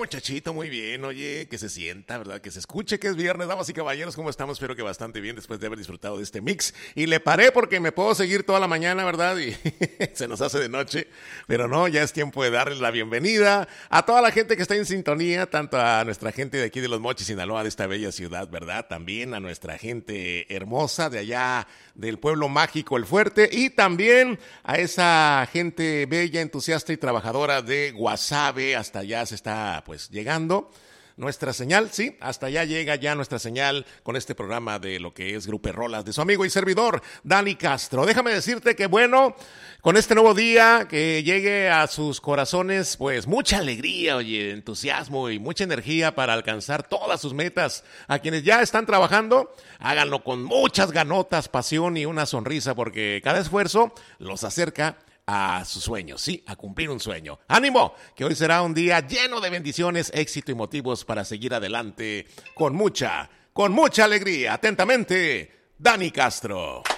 muchachito, muy bien. Oye, que se sienta, ¿verdad? Que se escuche que es viernes. Damas y caballeros, ¿cómo estamos? Espero que bastante bien después de haber disfrutado de este mix. Y le paré porque me puedo seguir toda la mañana, ¿verdad? Y se nos hace de noche. Pero no, ya es tiempo de darles la bienvenida a toda la gente que está en sintonía, tanto a nuestra gente de aquí de Los Mochis, Sinaloa, de esta bella ciudad, ¿verdad? También a nuestra gente hermosa de allá del pueblo mágico El Fuerte, y también a esa gente bella, entusiasta y trabajadora de Guasave. Hasta allá se está pues llegando nuestra señal, sí, hasta allá llega ya nuestra señal con este programa de lo que es Grupo Rolas de su amigo y servidor Dani Castro. Déjame decirte que bueno, con este nuevo día que llegue a sus corazones pues mucha alegría, oye, entusiasmo y mucha energía para alcanzar todas sus metas. A quienes ya están trabajando, háganlo con muchas ganotas, pasión y una sonrisa, porque cada esfuerzo los acerca a sus sueños, sí, a cumplir un sueño. ¡Ánimo! Que hoy será un día lleno de bendiciones, éxito y motivos para seguir adelante con mucha alegría. Atentamente, Dani Castro.